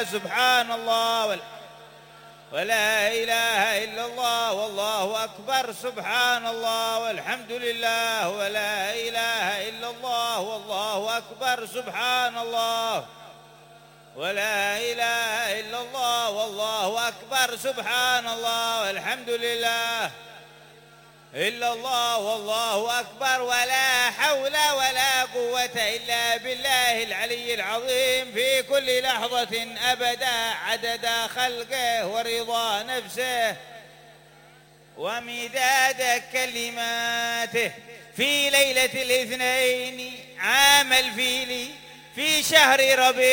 سبحان الله ولا إله إلا الله والله أكبر سبحان الله والحمد لله ولا إله إلا الله والله أكبر سبحان الله ولا إله إلا الله والله أكبر سبحان الله والحمد لله إلا الله والله أكبر ولا حول ولا قوة إلا بالله العلي العظيم في كل لحظة أبدا عدد خلقه ورضا نفسه ومداد كلماته في ليلة الاثنين عام الفيل في شهر ربيع